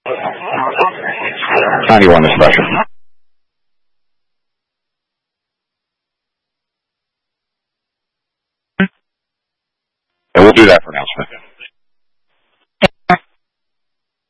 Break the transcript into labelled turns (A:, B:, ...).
A: 91 is pressure. And we'll do that for now.